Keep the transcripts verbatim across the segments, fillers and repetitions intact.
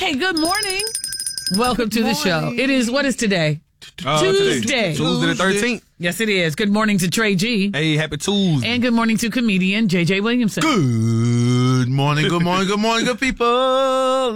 Hey, good morning. Welcome to the show. It is, what is today? Uh, Tuesday. Tuesday the thirteenth. Yes, it is. Good morning to Trey G. Hey, happy Tuesday. And good morning to comedian J J Williamson. Good morning, good morning, good morning, good people.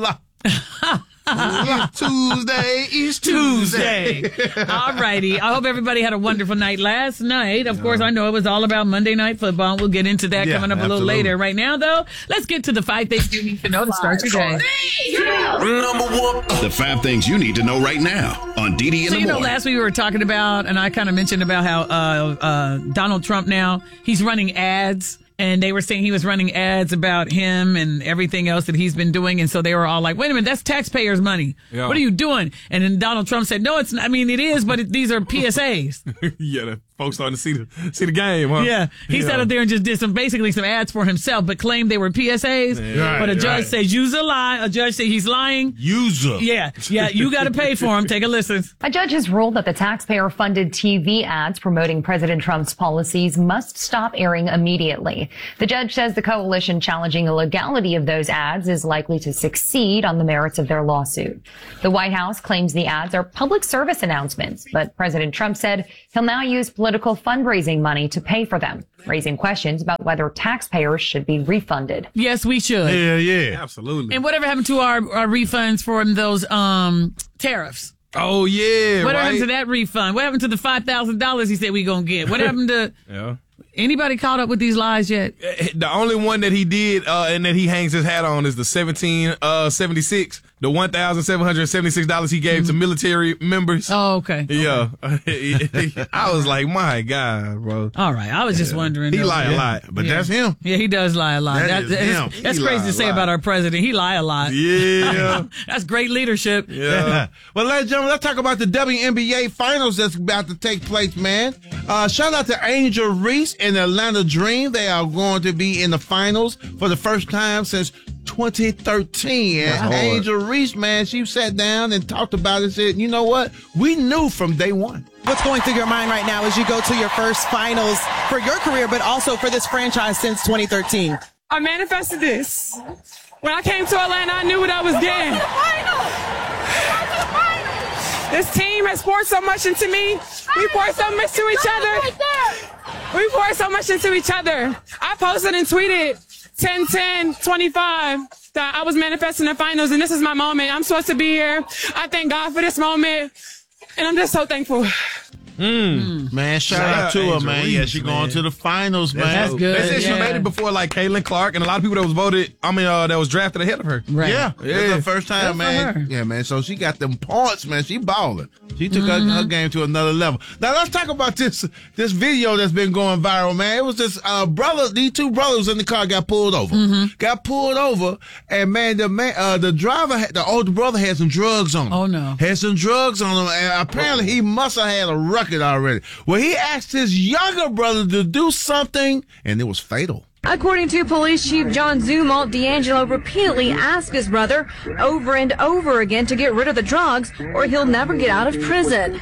Tuesday is Tuesday. All righty. I hope everybody had a wonderful night last night. Of course, I know it was all about Monday Night Football. We'll get into that Yeah, coming up a little absolutely. later. Right now, though, let's get to the five things you need to know to start your day. Number one. The five things you need to know right now on D D in So, the you know, morning. last week we were talking about, and I kind of mentioned about how uh, uh, Donald Trump now, he's running ads. And they were saying he was running ads about him and everything else that he's been doing. And so they were all like, wait a minute, that's taxpayers' money. Yeah. What are you doing? And then Donald Trump said, no, it's not. I mean, it is, but it, these are P S As. Yeah, the folks starting to see the see the game, huh? Yeah. He sat up there and just did some, basically some ads for himself, but claimed they were P S As. Right, but a judge right. says, use a lie. A judge said he's lying. User. Yeah. Yeah. You got to pay for him. Take a listen. A judge has ruled that the taxpayer-funded T V ads promoting President Trump's policies must stop airing immediately. The judge says the coalition challenging the legality of those ads is likely to succeed on the merits of their lawsuit. The White House claims the ads are public service announcements, but President Trump said he'll now use political fundraising money to pay for them, raising questions about whether taxpayers should be refunded. Yes, we should. Yeah, yeah. Absolutely. And whatever happened to our, our refunds from those um tariffs? oh, yeah, What right? happened to that refund? What happened to the five thousand dollars he said we going to get? What happened to Yeah. anybody caught up with these lies yet? The only one that he did uh, and that he hangs his hat on is the seventeen seventy-six, the one thousand seven hundred seventy-six dollars he gave to military members. Oh, okay. Yeah. I was like, my God, bro. All right. I was just wondering. He though. lie a Yeah. lot. But Yeah. that's him. Yeah, he does lie a lot. That That- is that's him. that's He crazy lie to a say lot. about our president. He lie a lot. Yeah. That's great leadership. Yeah. Well, ladies and gentlemen, let's talk about the W N B A Finals that's about to take place, man. Uh, shout out to Angel Reese and the Atlanta Dream. They are going to be in the finals for the first time since twenty thirteen. And hard. Angel Reese, man, she sat down and talked about it and said, you know what? We knew from day one. What's going through your mind right now as you go to your first finals for your career, but also for this franchise since twenty thirteen? I manifested this. When I came to Atlanta, I knew what I was getting. This team has poured so much into me. We poured so much to each other. We poured so much into each other. I posted and tweeted ten ten twenty-five that I was manifesting the finals, and this is my moment. I'm supposed to be here. I thank God for this moment, and I'm just so thankful. Man, shout, Shout out out to her, Angel man. Reese, yeah, she man. going to the finals, man. That's good. They said she Yeah. made it before, like, Caitlin Clark and a lot of people that was voted, I mean, uh, that was drafted ahead of her. Right. Yeah, Yeah. it's her first time, Good for man. her. Yeah, man. So she got them points, man. She balling. She took Mm-hmm. her, her game to another level. Now let's talk about this this video that's been going viral, man. It was this uh, brother, these two brothers in the car got pulled over. Mm-hmm. Got pulled over, and man, the man, uh, the driver, had, the older brother had some drugs on him. Oh, no. Had some drugs on him, and apparently he must have had a record already. Well, he asked his younger brother to do something, and it was fatal. According to Police Chief John Zumalt, D'Angelo repeatedly asked his brother over and over again to get rid of the drugs or he'll never get out of prison.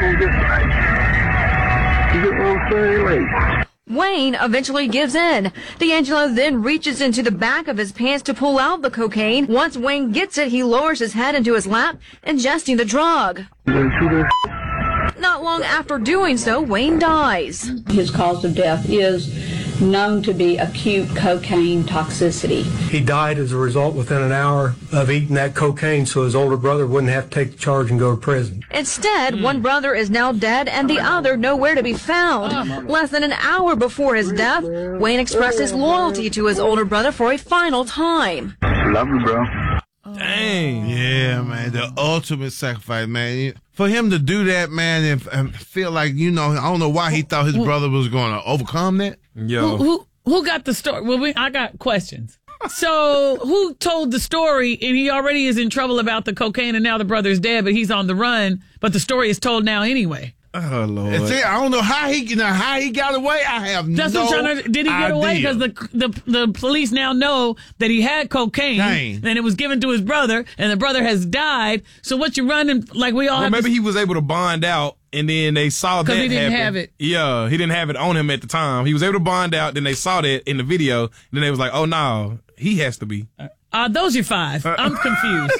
Wayne eventually gives in. D'Angelo then reaches into the back of his pants to pull out the cocaine. Once Wayne gets it, he lowers his head into his lap, ingesting the drug. Not long after doing so, Wayne dies. His cause of death is known to be acute cocaine toxicity. He died as a result within an hour of eating that cocaine so his older brother wouldn't have to take the charge and go to prison. Instead, one brother is now dead and the other nowhere to be found. Less than an hour before his death, Wayne expressed his loyalty to his older brother for a final time. Love you, bro. Dang. Yeah, man, the ultimate sacrifice, man. For him to do that, man, and, and feel like, you know, I don't know why he thought his brother was going to overcome that. Yo. Who, who who got the story? Well, we, I got questions. So who told the story? And he already is in trouble about the cocaine, and now the brother's dead, but he's on the run. But the story is told now anyway. Oh, Lord. And see, I don't know how he now how he got away. I have That's no what I'm trying to. Did he get away? idea. Because the, the the police now know that he had cocaine, Dang. and it was given to his brother, and the brother has died. So what you running like we all Well, have? maybe to, he was able to bond out, and then they saw that 'Cause he didn't happen. have it. Yeah, he didn't have it on him at the time. He was able to bond out, then they saw that in the video. Then they was like, oh, no, he has to be. Uh, those are five. I'm confused.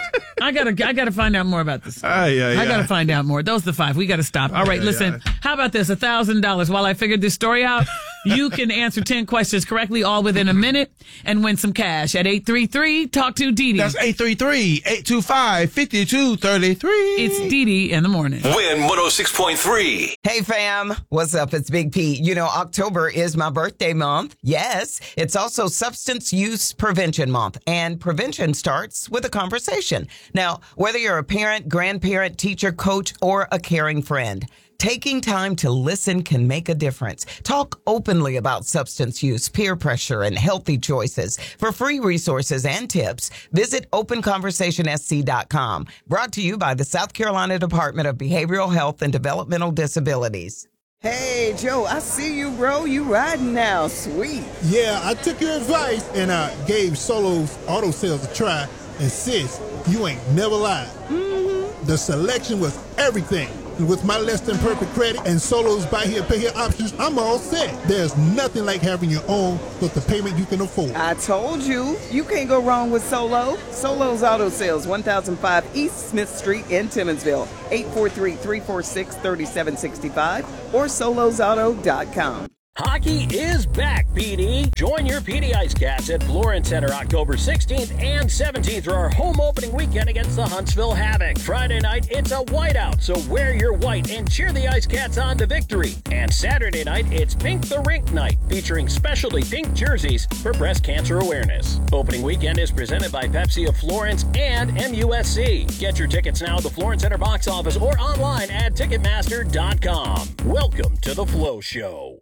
I gotta, I gotta find out more about this. Aye, aye, I gotta aye. find out more. Those are the five. We gotta stop. All right, Aye, listen. aye. How about this? A thousand dollars. While I figured this story out, you can answer ten questions correctly, all within a minute, and win some cash at eight three three. Talk to Dee Dee. That's eight three three, eight two five, five two three three. It's Dee Dee in the morning. Win one oh six point three. Hey fam, what's up? It's Big P. You know, October is my birthday month. Yes, it's also Substance Use Prevention Month, and prevention starts with a conversation. Now, whether you're a parent, grandparent, teacher, coach, or a caring friend, taking time to listen can make a difference. Talk openly about substance use, peer pressure, and healthy choices. For free resources and tips, visit open conversation s c dot com. Brought to you by the South Carolina Department of Behavioral Health and Developmental Disabilities. Hey, Joe, I see you, bro. You riding now. Sweet. Yeah, I took your advice and I gave Solo's Auto Sales a try. And sis, you ain't never lied. Mm-hmm. The selection was everything. And with my less than perfect credit and Solo's buy here, pay here options, I'm all set. There's nothing like having your own with the payment you can afford. I told you, you can't go wrong with Solo. Solo's Auto Sales, one thousand five East Smith Street in Timmonsville, eight four three, three four six, three seven six five or solos auto dot com. Hockey is back, P D. Join your P D Ice Cats at Florence Center October sixteenth and seventeenth for our home opening weekend against the Huntsville Havoc. Friday night, it's a whiteout, so wear your white and cheer the Ice Cats on to victory. And Saturday night, it's Pink the Rink night, featuring specialty pink jerseys for breast cancer awareness. Opening weekend is presented by Pepsi of Florence and M U S C. Get your tickets now at the Florence Center box office or online at ticketmaster dot com. Welcome to the Flow Show.